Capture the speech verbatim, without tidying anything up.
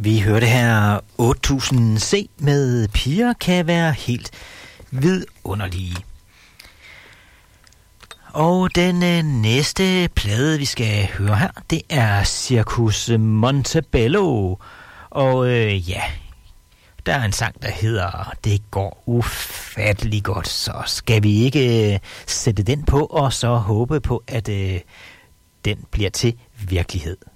Vi hørte her otte tusind C med Piger kan være helt vidunderlige. Og den øh, næste plade, vi skal høre her, det er Circus Montebello. Og øh, ja, der er en sang, der hedder Det går ufattelig godt. Så skal vi ikke øh, sætte den på, og så håbe på, at øh, den bliver til virkelighed.